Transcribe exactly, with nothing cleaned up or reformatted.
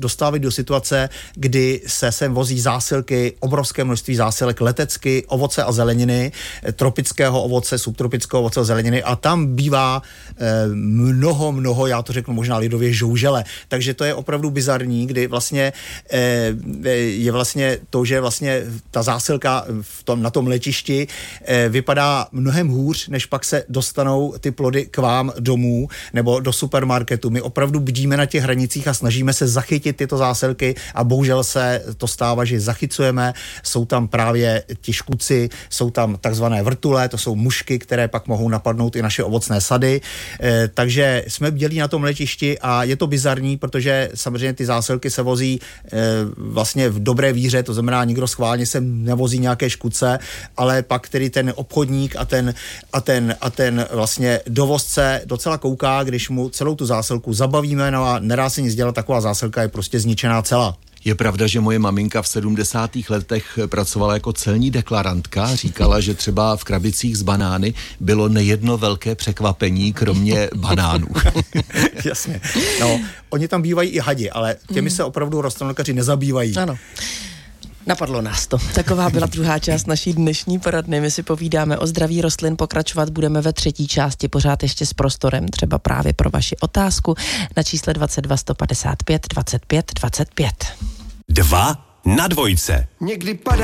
dostávají do situace, kdy se sem vozí zásilky, obrovské množství zásilek letecky, ovoce a zeleniny, tropického ovoce, subtropického ovoce a zeleniny a tam bývá eh, mnoho, mnoho, já to řeknu možná lidově, žoužele. Takže to je opravdu bizarní, kdy vlastně eh, je vlastně to, že vlastně ta zásilka v tom, na tom letišti eh, vypadá mnohem hůř, než pak se dostanou ty plody k vám domů nebo do supermarketu. My opravdu bdíme na těch hranicích a snažíme se zachytit tyto zásilky a bohužel se to stává, že zachycujeme. Jsou tam právě ti škůdci, jsou tam takzvané vrtule, to jsou mušky, které pak mohou napadnout i naše ovocné sady. E, takže jsme bdělí na tom letišti a je to bizarní, protože samozřejmě ty zásilky se vozí e, vlastně v dobré víře, to znamená, nikdo schválně sem nevozí nějaké škůdce, ale pak tedy ten obchodník a ten, a ten, a ten vlastně dovozce docela kouká, když mu celou tu zásilku zabavíme, no a nedá se nic dělat, taková zásilka je prostě zničená celá. Je pravda, že moje maminka v sedmdesátých letech pracovala jako celní deklarantka, říkala, že třeba v krabicích z banány bylo nejedno velké překvapení, kromě banánů. Jasně. No, oni tam bývají i hadi, ale těmi se opravdu rostlinolékaři nezabývají. Ano. Napadlo nás to. Taková byla druhá část naší dnešní poradny. My si povídáme o zdraví rostlin, pokračovat budeme ve třetí části, pořád ještě s prostorem, třeba právě pro vaši otázku na čísle dvacet dva sto padesát pět dvacet pět dvacet pět. Dva na dvojce. Někdy padá